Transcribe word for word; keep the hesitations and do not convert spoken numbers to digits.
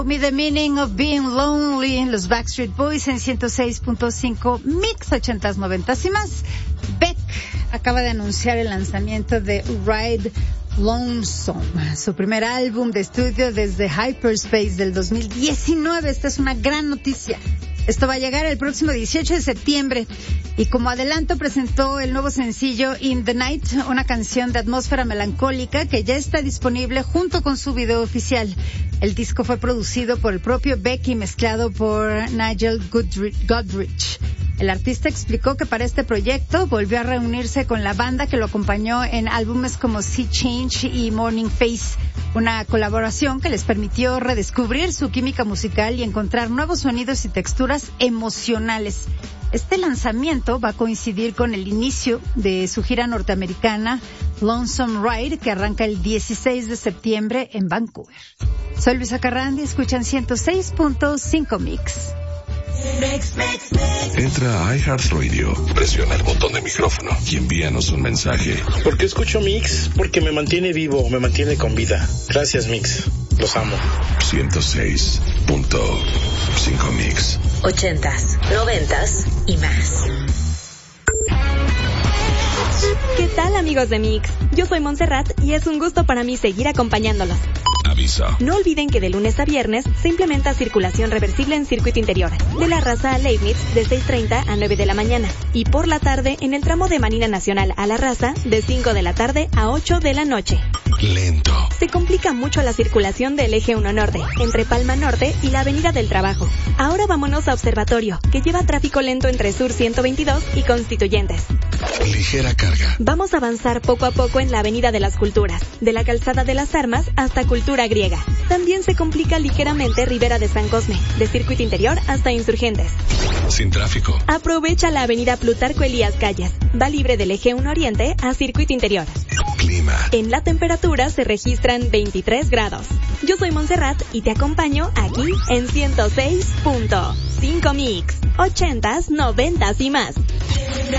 Me The Meaning of Being Lonely, los Backstreet Boys en ciento seis punto cinco Mix, ochentas, noventas y más. Beck acaba de anunciar el lanzamiento de Ride Lonesome, su primer álbum de estudio desde Hyperspace del dos mil diecinueve. Esta es una gran noticia. Esto va a llegar el próximo dieciocho de septiembre y como adelanto presentó el nuevo sencillo In the Night, una canción de atmósfera melancólica que ya está disponible junto con su video oficial. El disco fue producido por el propio Beck y mezclado por Nigel Godrich. El artista explicó que para este proyecto volvió a reunirse con la banda que lo acompañó en álbumes como Sea Change y Morning Face, una colaboración que les permitió redescubrir su química musical y encontrar nuevos sonidos y texturas emocionales. Este lanzamiento va a coincidir con el inicio de su gira norteamericana Lonesome Ride, que arranca el dieciséis de septiembre en Vancouver. Soy Luisa Carrandi, escuchan ciento seis punto cinco Mix. Entra a iHeartRadio, presiona el botón de micrófono y envíanos un mensaje. ¿Por qué escucho Mix? Porque me mantiene vivo, me mantiene con vida. Gracias, Mix. Los amo. ciento seis punto cinco Mix. Ochentas, noventas y más. ¿Qué tal, amigos de Mix? Yo soy Montserrat y es un gusto para mí seguir acompañándolos. Aviso. No olviden que de lunes a viernes se implementa circulación reversible en circuito interior, de la Raza a Leibniz de seis treinta a nueve de la mañana, y por la tarde en el tramo de Marina Nacional a la Raza de cinco de la tarde a ocho de la noche. Lento. Se complica mucho la circulación del Eje uno Norte, entre Palma Norte y la Avenida del Trabajo. Ahora vámonos a Observatorio, que lleva tráfico lento entre Sur ciento veintidós y Constituyentes. Ligera carga. Vamos a avanzar poco a poco en la Avenida de las Culturas, de la Calzada de las Armas hasta Cultura Griega. También se complica ligeramente Ribera de San Cosme, de Circuito Interior hasta Insurgentes. Sin tráfico. Aprovecha la Avenida Plutarco Elías Calles. Va libre del Eje uno Oriente a Circuito Interior. Clima. En la temperatura se registran veintitrés grados. Yo soy Montserrat y te acompaño aquí en ciento seis punto cinco Mix. Ochentas, noventas y más.